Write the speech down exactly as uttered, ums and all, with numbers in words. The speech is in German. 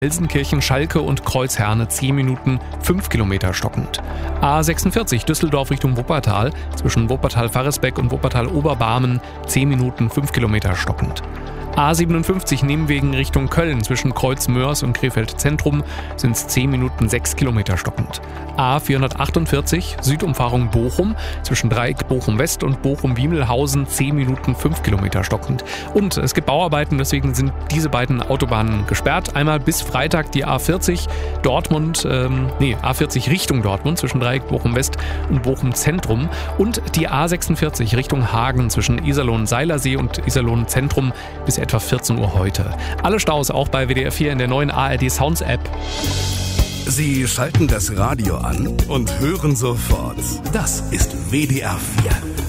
Gelsenkirchen, Schalke und Kreuzherne zehn Minuten, fünf Kilometer stockend. A sechsundvierzig Düsseldorf Richtung Wuppertal, zwischen Wuppertal-Varresbeck und Wuppertal-Oberbarmen zehn Minuten, fünf Kilometer stockend. A siebenundfünfzig Nehmwegen Richtung Köln, zwischen Kreuz-Mörs und Krefeld Zentrum sind es zehn Minuten, sechs Kilometer stockend. A vierhundertachtundvierzig Südumfahrung Bochum, zwischen Dreieck Bochum-West und Bochum-Wiemelhausen zehn Minuten, fünf Kilometer stockend. Und es gibt Bauarbeiten, deswegen sind diese beiden Autobahnen gesperrt. Einmal bis Freitag die A vierzig Dortmund, ähm, nee, A vierzig Richtung Dortmund, zwischen Dreieck Bochum-West und Bochum-Zentrum. Und die A sechsundvierzig Richtung Hagen, zwischen Iserlohn-Seilersee und Iserlohn-Zentrum bis etwa vierzehn Uhr heute. Alle Staus auch bei W D R vier in der neuen A R D Sounds App. Sie schalten das Radio an und hören sofort. Das ist W D R vier.